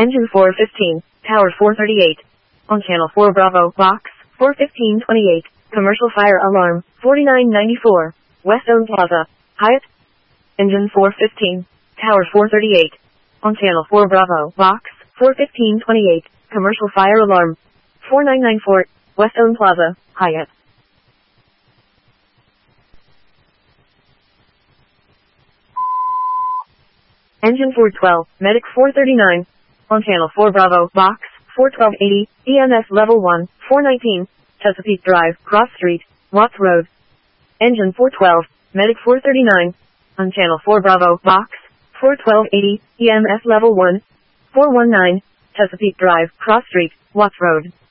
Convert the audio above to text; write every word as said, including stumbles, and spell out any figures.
Engine four fifteen, Tower four thirty-eight. On Channel four Bravo, Box four fifteen twenty-eight. Commercial fire alarm, forty-nine ninety-four. West Own Plaza, Hyatt. Engine four fifteen, Tower four thirty-eight. On Channel four Bravo, Box four fifteen twenty-eight. Commercial fire alarm, forty-nine ninety-four. West Own Plaza, Hyatt. Engine four twelve, Medic four thirty-nine. On Channel four Bravo, Box four twelve eighty. E M S Level one, four nineteen. Chesapeake Drive, Cross Street, Watts Road. Engine four twelve, Medic four thirty-nine. On Channel four Bravo, Box four twelve eighty. E M S Level one, four nineteen. Chesapeake Drive, Cross Street, Watts Road.